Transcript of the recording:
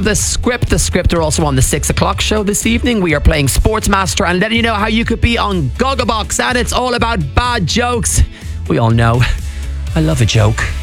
The script are also on the 6 o'clock show this evening. We are playing Sportsmaster and letting you know how you could be on Gogglebox, and it's all about bad jokes. We all know I love a joke.